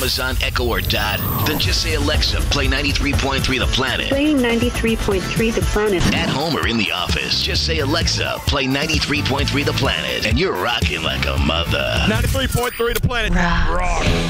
Amazon, Echo, or Dot? Then just say, Alexa, play 93.3 The Planet. Playing 93.3 The Planet. At home or in the office, just say, Alexa, play 93.3 The Planet. And you're rocking like a mother. 93.3 The Planet. Rock.